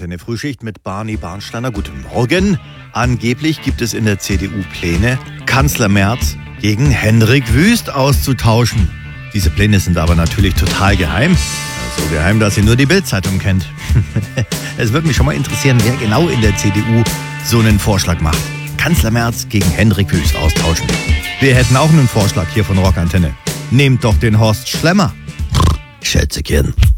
Antenne Frühschicht mit Barney Barnsteiner. Guten Morgen. Angeblich gibt es in der CDU Pläne, Kanzler Merz gegen Hendrik Wüst auszutauschen. Diese Pläne sind aber natürlich total geheim. So geheim, dass ihr nur die Bild-Zeitung kennt. Es würde mich schon mal interessieren, wer genau in der CDU so einen Vorschlag macht. Kanzler Merz gegen Hendrik Wüst austauschen. Wir hätten auch einen Vorschlag hier von Rockantenne. Nehmt doch den Horst Schlemmer. Schätzchen.